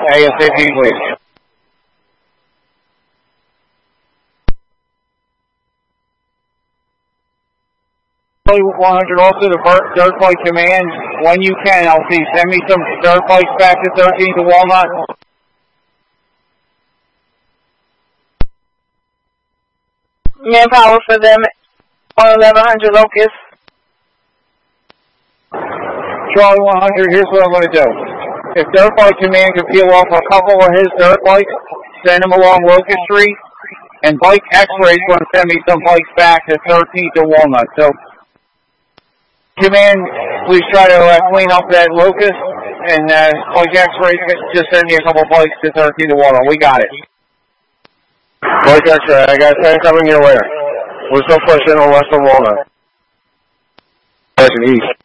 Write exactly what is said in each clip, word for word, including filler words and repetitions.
ASAP, please. one hundred also to Dirt Bike Command. When you can, L C, send me some dirt bikes back to thirteenth to Walnut. Manpower for them on eleven hundred Locust. Charlie one hundred, here's what I'm going to do. If Dirt Bike Command can peel off a couple of his dirt bikes, send them along Locust Street, and Bike X-Ray's going to send me some bikes back to thirteenth to Walnut. So, Command, please try to uh, clean up that Locust, and uh, Bike X-Ray, just send me a couple bikes to thirteenth to Walnut. We got it. Bike X-Ray, I got ten coming your way. We're still pushing on west of Walnut. West and east.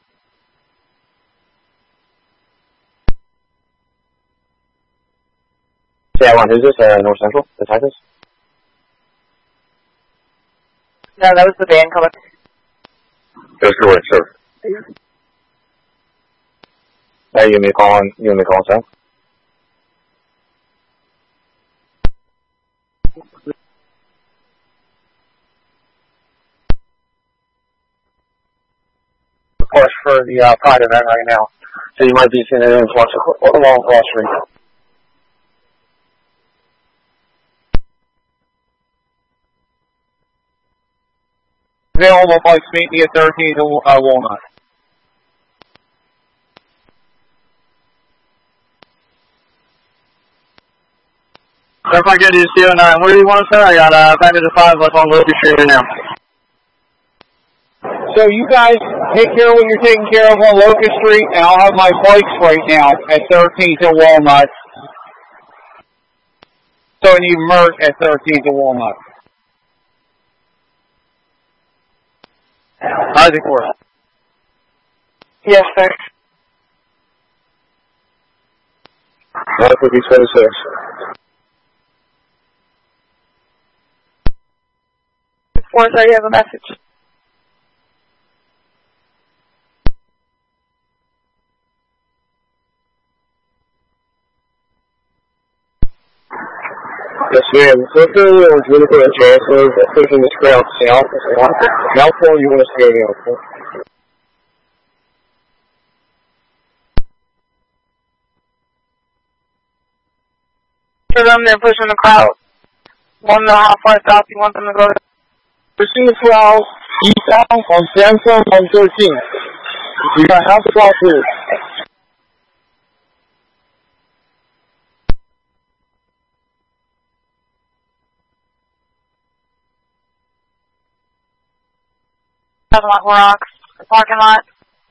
Yeah, one. Who's this? Uh, North Central? The Texas? No, that was the van coming. That's correct, sir. Hey, you and me calling, you and me calling, Sam? Push for the uh, Pride event right now. So you might be seeing an influx along Cross Street. Available bikes meet me at thirteenth to uh, Walnut. If I get you to zero nine, what do you want to say? I got uh, back to the five left on Locust Street right now. So you guys take care of what you're taking care of on Locust Street, and I'll have my bikes right now at thirteenth to Walnut. So I need Mert at thirteenth to Walnut. Isaac Worth. Yes, sir. That would be twenty-six. four thirty, you have a message. Yes, ma'am. So if there was really good chances of pushing this crowd south, how far do you want us to go down for? For them, they're pushing the crowd. Want to know how far south you want them to go? Pushing the crowd eastbound on Samsung on thirteenth. You got half the block here. Seven Lot Rocks, parking lot.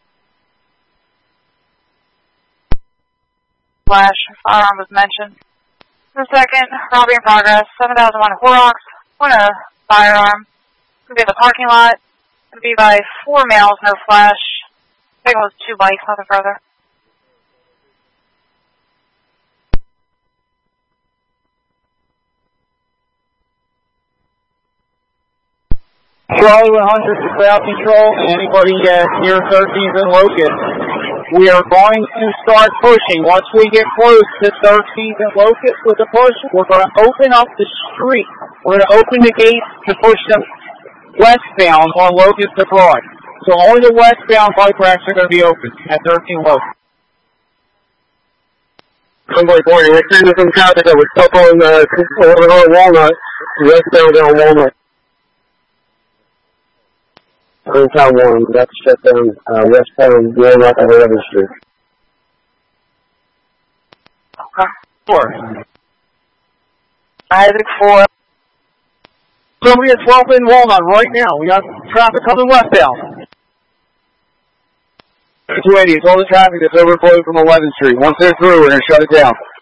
Flash, firearm was mentioned. The second, robbery in progress, seven thousand one Horrocks, one a firearm. It's going to be in the parking lot. It's going to be by four males, no flash. I think it was two bikes, nothing further. Charlie one hundred to Crowd Control, anybody uh, near thirteenth and Locust. We are going to start pushing. Once we get close to thirteenth and Locust with the push, we're going to open up the street. We're going to open the gates to push them westbound on Locust to Broad. So only the westbound bike racks are going to be open at thirteenth Locust. Somebody pointing, we're seeing some traffic that was stuck on uh, eleven hundred Walnut, westbound down Walnut. Hometown one, that's shut down uh, westbound Walnut and eleventh Street. Okay. Four. Isaac four. Somebody at twelfth in Walnut right now. We got traffic coming westbound. two eighty, it's all the traffic that's overflowing from eleventh Street. Once they're through, we're going to shut it down.